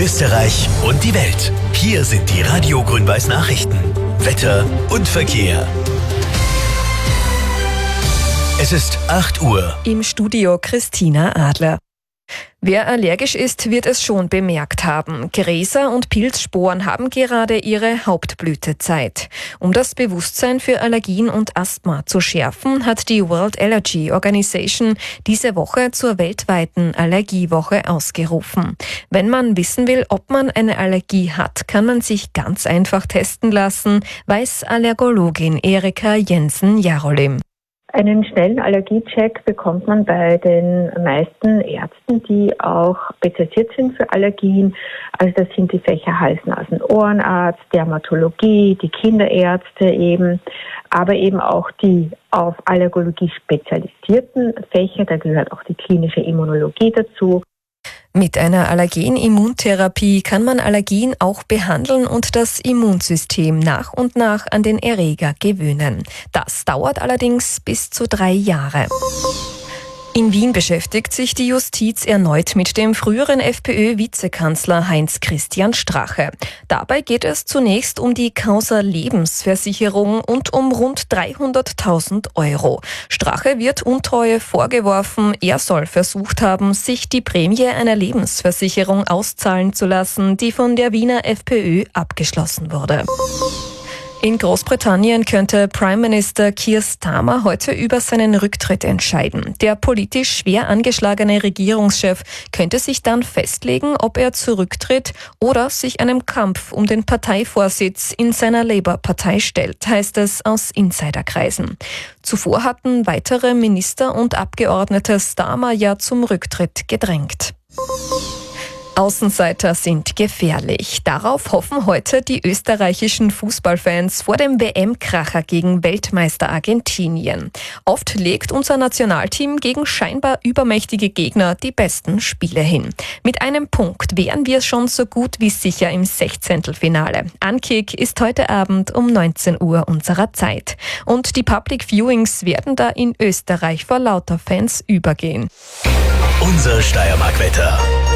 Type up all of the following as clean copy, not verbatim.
Österreich und die Welt. Hier sind die Radio Grün-Weiß Nachrichten. Wetter und Verkehr. Es ist 8 Uhr. Im Studio Christina Adler. Wer allergisch ist, wird es schon bemerkt haben. Gräser und Pilzsporen haben gerade ihre Hauptblütezeit. Um das Bewusstsein für Allergien und Asthma zu schärfen, hat die World Allergy Organization diese Woche zur weltweiten Allergiewoche ausgerufen. Wenn man wissen will, ob man eine Allergie hat, kann man sich ganz einfach testen lassen, weiß Allergologin Erika Jensen-Jarolim. Einen schnellen Allergiecheck bekommt man bei den meisten Ärzten, die auch spezialisiert sind für Allergien. Also das sind die Fächer Hals-, Nasen-, Ohrenarzt, Dermatologie, die Kinderärzte eben, aber eben auch die auf Allergologie spezialisierten Fächer. Da gehört auch die klinische Immunologie dazu. Mit einer Allergen-Immuntherapie kann man Allergien auch behandeln und das Immunsystem nach und nach an den Erreger gewöhnen. Das dauert allerdings bis zu 3 Jahre. In Wien beschäftigt sich die Justiz erneut mit dem früheren FPÖ-Vizekanzler Heinz-Christian Strache. Dabei geht es zunächst um die Causa Lebensversicherung und um rund 300.000 Euro. Strache wird Untreue vorgeworfen. Er soll versucht haben, sich die Prämie einer Lebensversicherung auszahlen zu lassen, die von der Wiener FPÖ abgeschlossen wurde. In Großbritannien könnte Prime Minister Keir Starmer heute über seinen Rücktritt entscheiden. Der politisch schwer angeschlagene Regierungschef könnte sich dann festlegen, ob er zurücktritt oder sich einem Kampf um den Parteivorsitz in seiner Labour-Partei stellt, heißt es aus Insiderkreisen. Zuvor hatten weitere Minister und Abgeordnete Starmer ja zum Rücktritt gedrängt. Außenseiter sind gefährlich. Darauf hoffen heute die österreichischen Fußballfans vor dem WM-Kracher gegen Weltmeister Argentinien. Oft legt unser Nationalteam gegen scheinbar übermächtige Gegner die besten Spiele hin. Mit einem Punkt wären wir schon so gut wie sicher im 16. Ankick ist heute Abend um 19 Uhr unserer Zeit. Und die Public Viewings werden da in Österreich vor lauter Fans übergehen. Unser Steiermark-Wetter.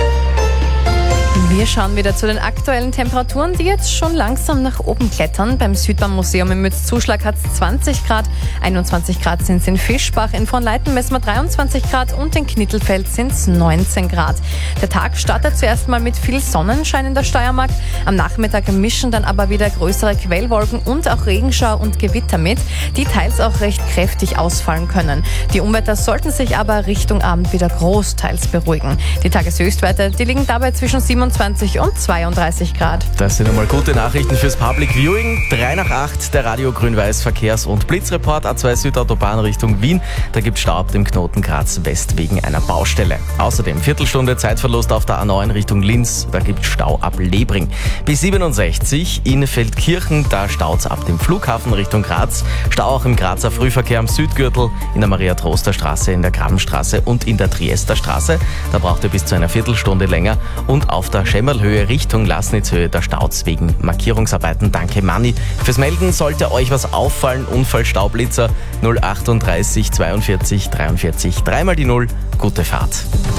Wir schauen wieder zu den aktuellen Temperaturen, die jetzt schon langsam nach oben klettern. Beim Südbahnmuseum in Mützzuschlag hat es 20 Grad, 21 Grad sind es in Fischbach, in Fronleiten messen wir 23 Grad und in Knittelfeld sind es 19 Grad. Der Tag startet zuerst mal mit viel Sonnenschein in der Steiermark. Am Nachmittag mischen dann aber wieder größere Quellwolken und auch Regenschauer und Gewitter mit, die teils auch recht kräftig ausfallen können. Die Unwetter sollten sich aber Richtung Abend wieder großteils beruhigen. Die Tageshöchstwerte, die liegen dabei zwischen 27 und 32 Grad. Das sind einmal gute Nachrichten fürs Public Viewing. 7:03, der Radio Grün-Weiß Verkehrs- und Blitzreport. A2 Südautobahn Richtung Wien. Da gibt es Stau ab dem Knoten Graz West wegen einer Baustelle. Außerdem Viertelstunde Zeitverlust auf der A9 Richtung Linz. Da gibt es Stau ab Lebring. B67 in Feldkirchen. Da staut es ab dem Flughafen Richtung Graz. Stau auch im Grazer Frühverkehr am Südgürtel, in der Maria-Troster-Straße, in der Grabenstraße und in der Triester Straße. Da braucht ihr bis zu einer Viertelstunde länger. Und auf der Schemmerlhöhe Richtung Laßnitzhöhe, da staut's wegen Markierungsarbeiten. Danke Manni fürs Melden. Sollte euch was auffallen, Unfallstaublitzer 038 42 43 3 die 0. Gute Fahrt.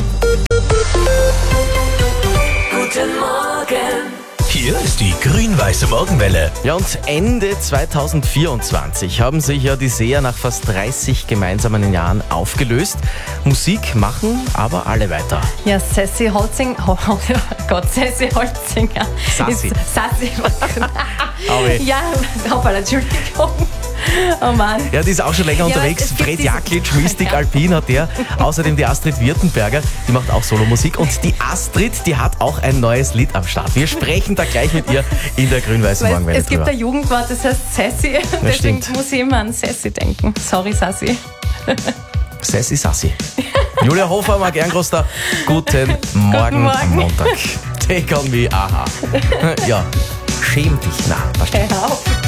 Guten Morgen. Hier ist die grün-weiße Morgenwelle. Ja, und Ende 2024 haben sich ja die Seher nach fast 30 gemeinsamen Jahren aufgelöst. Musik machen aber alle weiter. Ja, Sassy Holzinger. Sassi. Sassi. Aber Ja, hoppala, Entschuldigung. Oh Mann. ja, die ist auch schon länger unterwegs. es gibt Fred diesen- Jaklic, Mystic Alpin hat der. Außerdem die Astrid Wirtenberger, die macht auch Solomusik. Und die Astrid, die hat auch ein neues Lied am Start. Wir sprechen da gleich mit ihr in der grün-weißen Morgenwelle Es gibt drüber. ein Jugendwort, das heißt Sassy. Deswegen stimmt. muss ich immer an Sassy denken. Sorry, Sassy. Sassy Sassi. Julia Hofer, Marc Ehrengroster, guten Morgen Morgen. am Montag. Take on me, aha. Ja, schäm dich, na, verstehe. Hör auf.